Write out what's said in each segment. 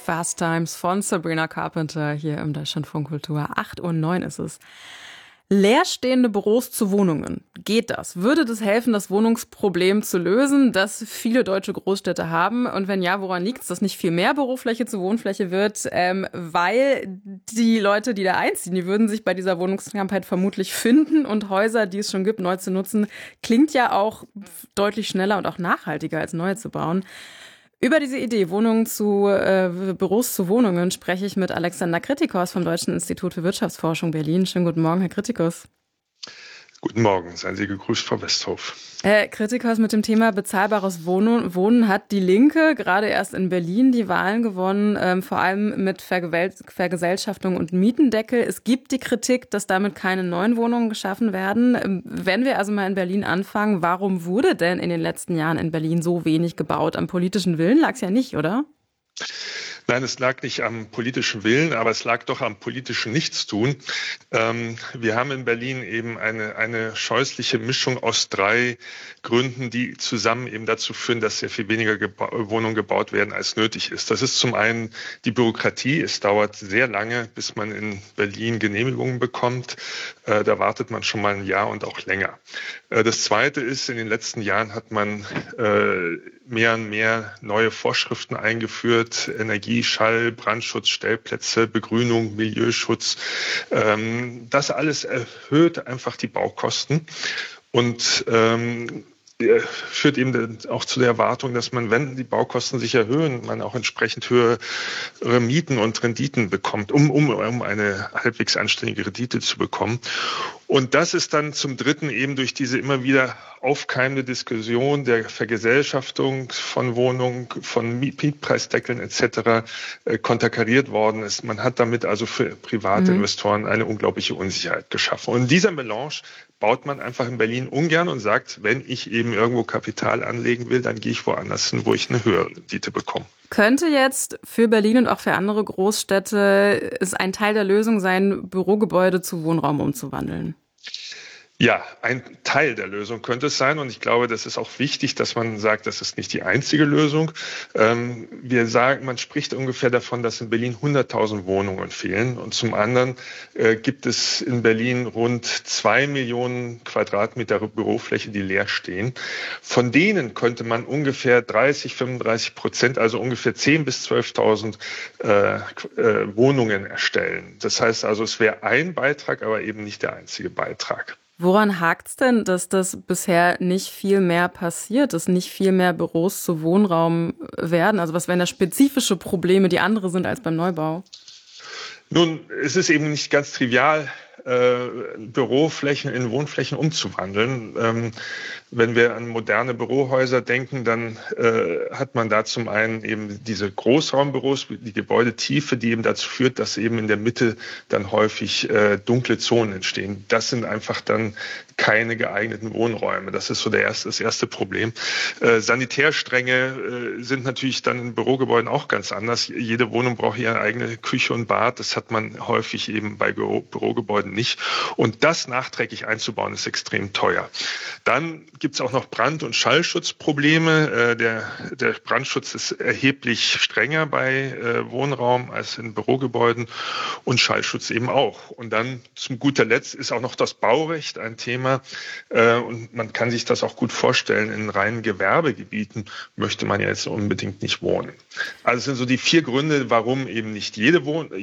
Fast Times von Sabrina Carpenter hier im Deutschlandfunk Kultur. 8:09 Uhr ist es. Leerstehende Büros zu Wohnungen. Geht das? Würde das helfen, das Wohnungsproblem zu lösen, das viele deutsche Großstädte haben? Und wenn ja, woran liegt es, dass nicht viel mehr Bürofläche zu Wohnfläche wird? Weil die Leute, die da einziehen, die würden sich bei dieser Wohnungsknappheit vermutlich finden. Und Häuser, die es schon gibt, neu zu nutzen, klingt ja auch deutlich schneller und auch nachhaltiger, als neue zu bauen. Über diese Idee, Büros zu Wohnungen, spreche ich mit Alexander Kritikos vom Deutschen Institut für Wirtschaftsforschung Berlin. Schönen guten Morgen, Herr Kritikos. Guten Morgen, seien Sie gegrüßt, Frau Westhoff. Herr Kritikos, mit dem Thema bezahlbares Wohnen hat die Linke gerade erst in Berlin die Wahlen gewonnen, vor allem mit Vergesellschaftung und Mietendeckel. Es gibt die Kritik, dass damit keine neuen Wohnungen geschaffen werden. Wenn wir also mal in Berlin anfangen, warum wurde denn in den letzten Jahren in Berlin so wenig gebaut? Am politischen Willen lag es ja nicht, oder? Nein, es lag nicht am politischen Willen, aber es lag doch am politischen Nichtstun. Wir haben in Berlin eben eine scheußliche Mischung aus 3 Gründen, die zusammen eben dazu führen, dass sehr viel weniger Wohnungen gebaut werden, als nötig ist. Das ist zum einen die Bürokratie. Es dauert sehr lange, bis man in Berlin Genehmigungen bekommt. Da wartet man schon mal ein Jahr und auch länger. Das Zweite ist, in den letzten Jahren hat man mehr und mehr neue Vorschriften eingeführt, Energie, Schall, Brandschutz, Stellplätze, Begrünung, Milieuschutz. Das alles erhöht einfach die Baukosten und führt eben auch zu der Erwartung, dass man, wenn die Baukosten sich erhöhen, man auch entsprechend höhere Mieten und Renditen bekommt, um eine halbwegs anständige Rendite zu bekommen. Und das ist dann zum Dritten eben durch diese immer wieder aufkeimende Diskussion der Vergesellschaftung von Wohnungen, von Mietpreisdeckeln etc. Konterkariert worden ist. Man hat damit also für private Investoren eine unglaubliche Unsicherheit geschaffen. Und in dieser Melange baut man einfach in Berlin ungern und sagt, wenn ich eben irgendwo Kapital anlegen will, dann gehe ich woanders hin, wo ich eine höhere Rendite bekomme. Könnte jetzt für Berlin und auch für andere Großstädte es ein Teil der Lösung sein, Bürogebäude zu Wohnraum umzuwandeln? Ja, ein Teil der Lösung könnte es sein. Und ich glaube, das ist auch wichtig, dass man sagt, das ist nicht die einzige Lösung. Man spricht ungefähr davon, dass in Berlin 100.000 Wohnungen fehlen. Und zum anderen gibt es in Berlin rund 2 Millionen Quadratmeter Bürofläche, die leer stehen. Von denen könnte man ungefähr 30-35%, also ungefähr 10.000 bis 12.000 Wohnungen erstellen. Das heißt also, es wäre ein Beitrag, aber eben nicht der einzige Beitrag. Woran hakt's denn, dass das bisher nicht viel mehr passiert, dass nicht viel mehr Büros zu Wohnraum werden? Also was wären da spezifische Probleme, die andere sind als beim Neubau? Nun, es ist eben nicht ganz trivial, Büroflächen in Wohnflächen umzuwandeln. Wenn wir an moderne Bürohäuser denken, dann hat man da zum einen eben diese Großraumbüros, die Gebäudetiefe, die eben dazu führt, dass eben in der Mitte dann häufig dunkle Zonen entstehen. Das sind einfach dann keine geeigneten Wohnräume. Das ist so das erste Problem. Sanitärstränge sind natürlich dann in Bürogebäuden auch ganz anders. Jede Wohnung braucht ihre eigene Küche und Bad. Das hat man häufig eben bei Bürogebäuden nicht. Und das nachträglich einzubauen, ist extrem teuer. Dann gibt es auch noch Brand- und Schallschutzprobleme. Der Brandschutz ist erheblich strenger bei Wohnraum als in Bürogebäuden und Schallschutz eben auch. Und dann zum guter Letzt ist auch noch das Baurecht ein Thema. Und man kann sich das auch gut vorstellen, in reinen Gewerbegebieten möchte man ja jetzt unbedingt nicht wohnen. Also es sind so die 4 Gründe, warum eben nicht jede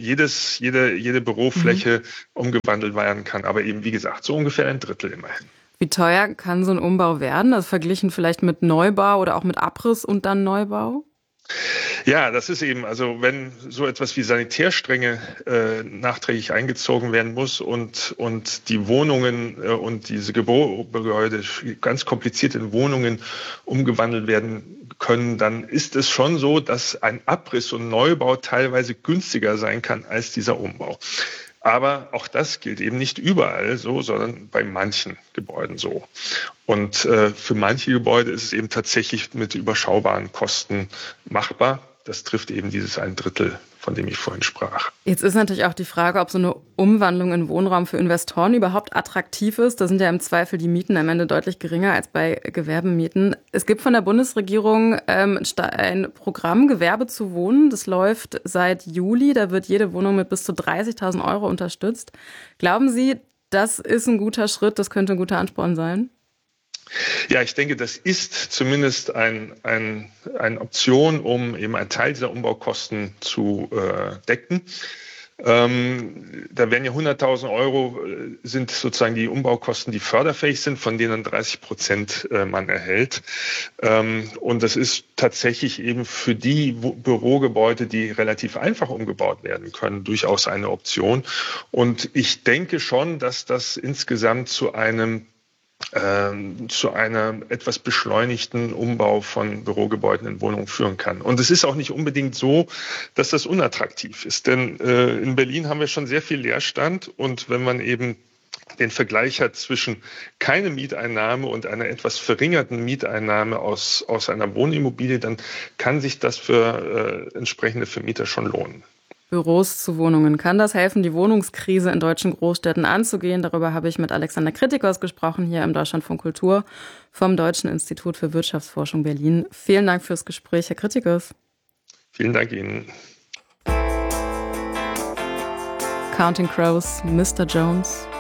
Bürofläche umgewandelt werden kann. Aber eben, wie gesagt, so ungefähr ein Drittel immerhin. Wie teuer kann so ein Umbau werden? Also verglichen vielleicht mit Neubau oder auch mit Abriss und dann Neubau? Ja, das ist eben, also wenn so etwas wie Sanitärstränge nachträglich eingezogen werden muss und die Wohnungen und diese Gebäude ganz kompliziert in Wohnungen umgewandelt werden können, dann ist es schon so, dass ein Abriss und Neubau teilweise günstiger sein kann als dieser Umbau. Aber auch das gilt eben nicht überall so, sondern bei manchen Gebäuden so. Und für manche Gebäude ist es eben tatsächlich mit überschaubaren Kosten machbar. das trifft eben dieses 1/3, von dem ich vorhin sprach. Jetzt ist natürlich auch die Frage, ob so eine Umwandlung in Wohnraum für Investoren überhaupt attraktiv ist. Da sind ja im Zweifel die Mieten am Ende deutlich geringer als bei Gewerbemieten. Es gibt von der Bundesregierung ein Programm Gewerbe zu wohnen. Das läuft seit Juli. Da wird jede Wohnung mit bis zu 30.000 Euro unterstützt. Glauben Sie, das ist ein guter Schritt, das könnte ein guter Ansporn sein? Ja, ich denke, das ist zumindest eine Option, um eben einen Teil dieser Umbaukosten zu decken. Da werden ja 100.000 Euro sind sozusagen die Umbaukosten, die förderfähig sind, von denen 30% man erhält. Und das ist tatsächlich eben für die Bürogebäude, die relativ einfach umgebaut werden können, durchaus eine Option. Und ich denke schon, dass das insgesamt zu einem etwas beschleunigten Umbau von Bürogebäuden in Wohnungen führen kann. Und es ist auch nicht unbedingt so, dass das unattraktiv ist. Denn in Berlin haben wir schon sehr viel Leerstand. Und wenn man eben den Vergleich hat zwischen keine Mieteinnahme und einer etwas verringerten Mieteinnahme aus einer Wohnimmobilie, dann kann sich das für entsprechende Vermieter schon lohnen. Büros zu Wohnungen. Kann das helfen, die Wohnungskrise in deutschen Großstädten anzugehen? Darüber habe ich mit Alexander Kritikos gesprochen, hier im Deutschlandfunk Kultur vom Deutschen Institut für Wirtschaftsforschung Berlin. Vielen Dank fürs Gespräch, Herr Kritikos. Vielen Dank Ihnen. Counting Crows, Mr. Jones.